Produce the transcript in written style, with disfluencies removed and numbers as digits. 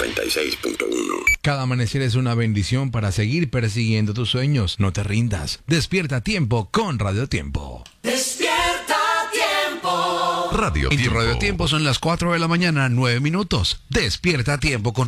96.1. Cada amanecer es una bendición para seguir persiguiendo tus sueños. No te rindas. Despierta a tiempo con Radio Tiempo. Despierta a tiempo. Radio Tiempo. En tu Radio Tiempo son las 4 de la mañana, 9 minutos. Despierta a tiempo con